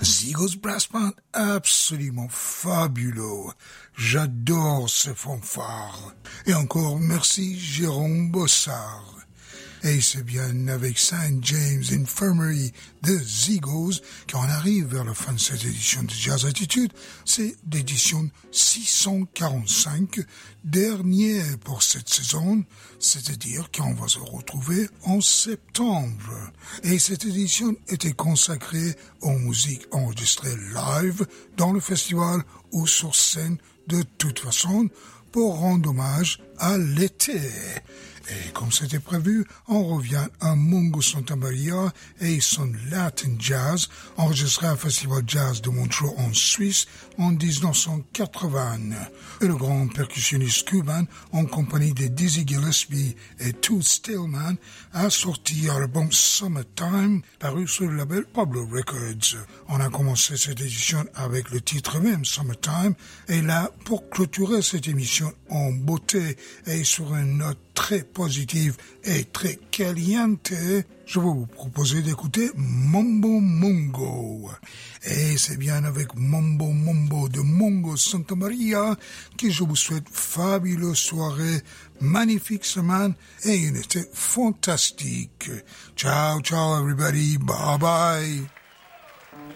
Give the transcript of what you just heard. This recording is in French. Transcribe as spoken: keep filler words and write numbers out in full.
Zigos Brass Band, absolument fabuleux. J'adore ces fanfares. Et encore merci Jérôme Bossard. Et c'est bien avec Saint James Infirmary de Zigos qu'on arrive vers la fin de cette édition de Jazz Attitude. C'est l'édition six cent quarante-cinq, dernière pour cette saison, c'est-à-dire qu'on va se retrouver en septembre. Et cette édition était consacrée aux musiques enregistrées live dans le festival ou sur scène de toute façon pour rendre hommage à l'été. Et comme c'était prévu, on revient à Mungo Santa Maria et son Latin Jazz, enregistré au Festival Jazz de Montreux en Suisse en dix-neuf cent quatre-vingts. Et le grand percussionniste cubain, en compagnie de Dizzy Gillespie et Toots Stillman, a sorti l'album Summertime, paru sur le label Pablo Records. On a commencé cette édition avec le titre même, Summertime, et là, pour clôturer cette émission en beauté et sur une note très positive et très caliente, je vais vous proposer d'écouter Mambo Mongo. Et c'est bien avec Mambo Mambo de Mungo Santa Maria que je vous souhaite fabuleuse soirée, magnifique semaine et une été fantastique. Ciao, ciao everybody, bye bye.